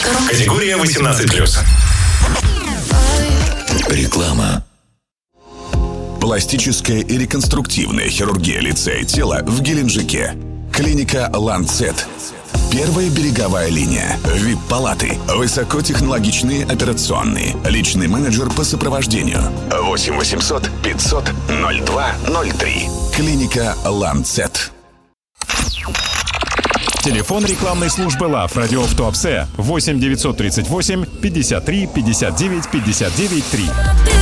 Категория 18+. Реклама. Пластическая и реконструктивная хирургия лица и тела в Геленджике. Клиника «Ланцет». Первая береговая линия. ВИП-палаты. Высокотехнологичные операционные. Личный менеджер по сопровождению. 8 800 500 02 03. Клиника «Ланцет». Телефон рекламной службы ЛАВ «Радио в Туапсе» 8 938 53 59 59 3.